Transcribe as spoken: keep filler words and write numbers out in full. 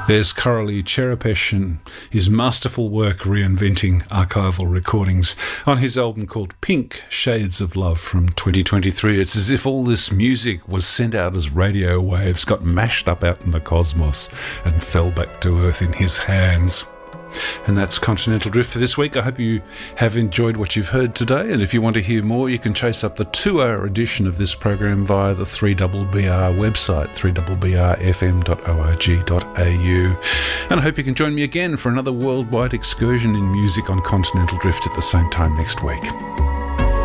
There's Coralie Cherepesh and his masterful work reinventing archival recordings on his album called Pink Shades of Love from twenty twenty-three. It's as if all this music was sent out as radio waves, got mashed up out in the cosmos and fell back to earth in his hands. And that's Continental Drift for this week. I hope you have enjoyed what you've heard today, and if you want to hear more, you can chase up the two-hour edition of this program via the three B B R website, three b b r f m dot org dot a u. And I hope you can join me again for another worldwide excursion in music on Continental Drift at the same time next week.